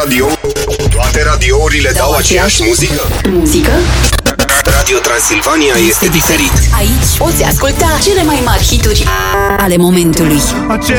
Radio? Toate radiourile dau aceeași muzică? Muzică? Radio Transilvania este diferit. Aici poți asculta cele mai mari hituri ale momentului.